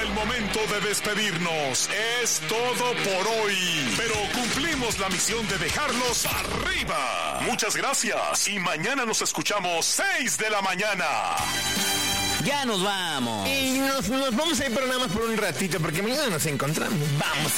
el momento de despedirnos. Es todo por hoy. Pero cumplimos la misión de dejarlos arriba. Muchas gracias. Y mañana nos escuchamos 6 de la mañana. Ya nos vamos. Y nos vamos a ir, pero nada más por un ratito, porque mañana nos encontramos. Vamos.